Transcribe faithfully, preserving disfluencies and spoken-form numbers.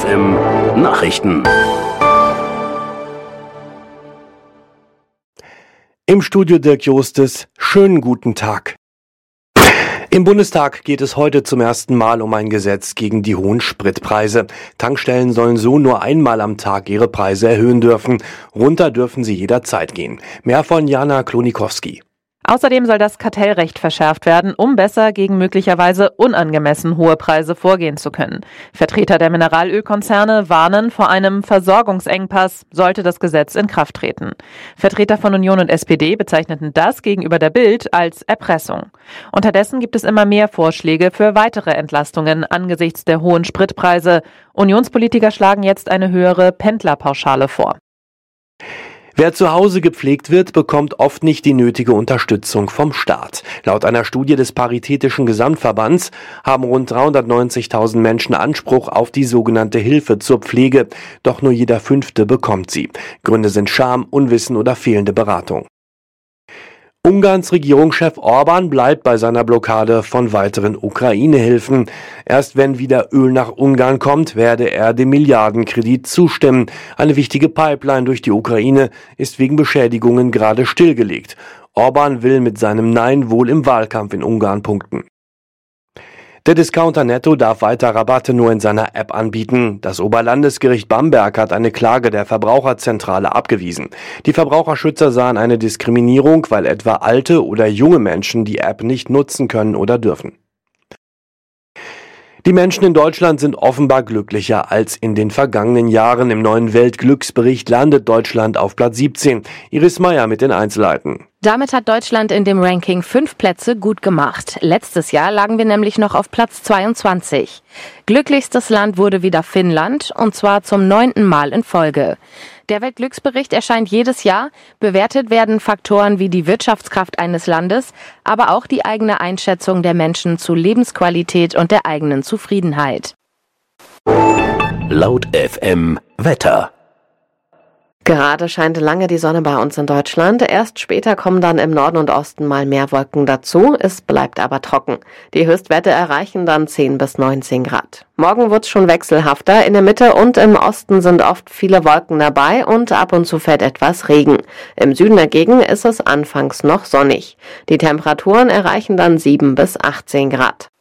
M Nachrichten. Im Studio Dirk Jostes, schönen guten Tag. Im Bundestag geht es heute zum ersten Mal um ein Gesetz gegen die hohen Spritpreise. Tankstellen sollen so nur einmal am Tag ihre Preise erhöhen dürfen. Runter dürfen sie jederzeit gehen. Mehr von Jana Klonikowski. Außerdem soll das Kartellrecht verschärft werden, um besser gegen möglicherweise unangemessen hohe Preise vorgehen zu können. Vertreter der Mineralölkonzerne warnen vor einem Versorgungsengpass, sollte das Gesetz in Kraft treten. Vertreter von Union und S P D bezeichneten das gegenüber der Bild als Erpressung. Unterdessen gibt es immer mehr Vorschläge für weitere Entlastungen angesichts der hohen Spritpreise. Unionspolitiker schlagen jetzt eine höhere Pendlerpauschale vor. Wer zu Hause gepflegt wird, bekommt oft nicht die nötige Unterstützung vom Staat. Laut einer Studie des Paritätischen Gesamtverbands haben rund dreihundertneunzigtausend Menschen Anspruch auf die sogenannte Hilfe zur Pflege. Doch nur jeder Fünfte bekommt sie. Gründe sind Scham, Unwissen oder fehlende Beratung. Ungarns Regierungschef Orban bleibt bei seiner Blockade von weiteren Ukraine-Hilfen. Erst wenn wieder Öl nach Ungarn kommt, werde er dem Milliardenkredit zustimmen. Eine wichtige Pipeline durch die Ukraine ist wegen Beschädigungen gerade stillgelegt. Orban will mit seinem Nein wohl im Wahlkampf in Ungarn punkten. Der Discounter Netto darf weiter Rabatte nur in seiner App anbieten. Das Oberlandesgericht Bamberg hat eine Klage der Verbraucherzentrale abgewiesen. Die Verbraucherschützer sahen eine Diskriminierung, weil etwa alte oder junge Menschen die App nicht nutzen können oder dürfen. Die Menschen in Deutschland sind offenbar glücklicher als in den vergangenen Jahren. Im neuen Weltglücksbericht landet Deutschland auf Platz siebzehn. Iris Meyer mit den Einzelheiten. Damit hat Deutschland in dem Ranking fünf Plätze gut gemacht. Letztes Jahr lagen wir nämlich noch auf Platz zweiundzwanzig. Glücklichstes Land wurde wieder Finnland, und zwar zum neunten Mal in Folge. Der Weltglücksbericht erscheint jedes Jahr. Bewertet werden Faktoren wie die Wirtschaftskraft eines Landes, aber auch die eigene Einschätzung der Menschen zu Lebensqualität und der eigenen Zufriedenheit. Laut F M Wetter. Gerade scheint lange die Sonne bei uns in Deutschland. Erst später kommen dann im Norden und Osten mal mehr Wolken dazu. Es bleibt aber trocken. Die Höchstwerte erreichen dann zehn bis neunzehn Grad. Morgen wird's schon wechselhafter. In der Mitte und im Osten sind oft viele Wolken dabei und ab und zu fällt etwas Regen. Im Süden dagegen ist es anfangs noch sonnig. Die Temperaturen erreichen dann sieben bis achtzehn Grad.